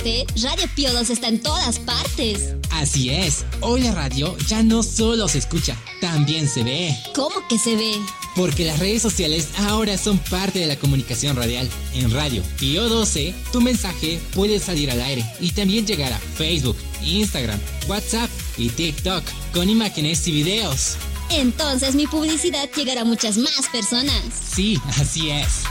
12, Radio Pío 12 está en todas partes. Así es, hoy la radio ya no solo se escucha, también se ve. ¿Cómo que se ve? Porque las redes sociales ahora son parte de la comunicación radial. En Radio Pío 12, tu mensaje puede salir al aire y también llegar a Facebook, Instagram, WhatsApp y TikTok con imágenes y videos. Entonces mi publicidad llegará a muchas más personas. Sí, así es.